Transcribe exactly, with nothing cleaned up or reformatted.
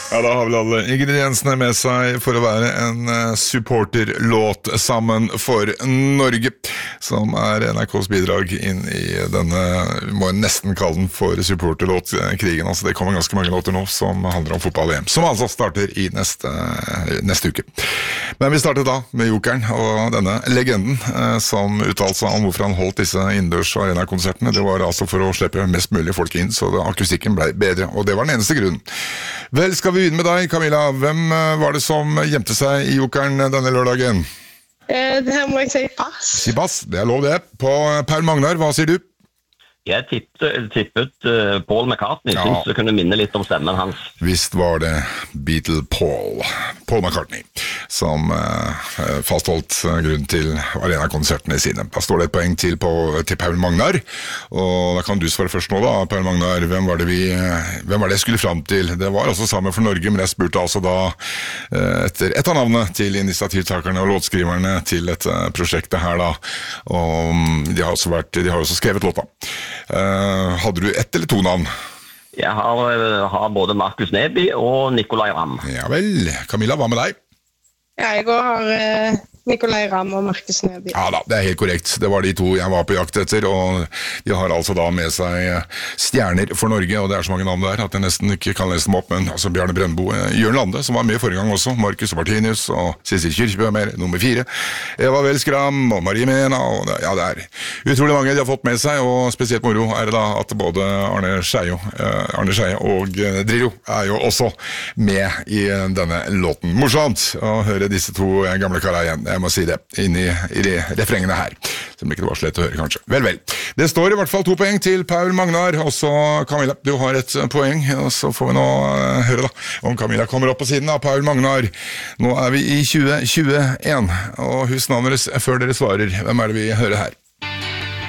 Ja, da har vel alle ingrediensene med seg for å være en supporterlåt sammen for Norge, som er N R K's bidrag inn i denne, vi må nesten kalle den for supporterlåtkrigen. Altså, det kommer ganske mange låter nå som handler om fotball-V M, som altså starter i neste, neste uke. Men vi startet da med Jokeren og denne legenden som uttalte seg om hvorfor han holdt disse innendørs arena-konsertene. Det var altså for å slippe mest mulig folk inn, så det, akustikken ble bedre, og det var den eneste grunnen. Vel, skal vi begynne med deg, Camilla. Hvem var det som gjemte seg i Jokeren denne lørdagen? Eh, det her må jeg si pass. Si pass, det er lov det. På Paul Magnar, hva sier du? Jeg tippet, tippet uh, Paul McCartney, ja. Synes det kunne minne litt om stemmen hans. Visst var det Beatle Paul, Paul McCartney, som uh, fastholdt uh, grunnen til arena-konsertene sine. Da står det et poeng til, på, til Paul Magnar, og da kan du svare først nå da, Paul Magnar. Hvem var det vi, uh, hvem var det jeg skulle fram til? Det var altså sammen for Norge, men jeg spurte altså da uh, etter et av navnene til initiativtakerne og låtskriverne til dette prosjektet her da, og um, de har også vært, de har også skrevet låta. Uh, hadde du ett eller to navn? Jeg har, har både Markus Neby og Nicolai Ramm. Ja vel, Camilla, hva med deg? Ja, jeg har uh, Nicolai Ramm og Markus Neby. Ja da, det er helt korrekt. Det var de to jeg var på jakt etter, og de har altså da med seg stjerner for Norge, og det er så mange navn der at jeg nesten ikke kan lese dem opp, men altså Bjarne Brøndbo, Jørn Lande, som var med forrige gang også, Markus Martinius og Sissel Kyrkjebø med nummer fire, Eva Welskram og Marie Mena, og det, ja, det er utrolig mange de har fått med seg, og spesielt moro er det da at både Arne Scheie, eh, Arne Scheie og Drillo er jo også med i denne låten. Morsomt å høre disse to gamle karer igjen. Jeg må si det, inni i de refrengene her, som ikke det var slett å høre kanskje. Vel, vel. Det står i hvert fall to poeng til Paul Magnar, og så Camilla, du har et poeng, og så får vi nå høre da, om Camilla kommer opp på siden av Paul Magnar. Nå er vi i tjue tjueen, og husk navnet deres før dere svarer. Hvem er det vi hører her?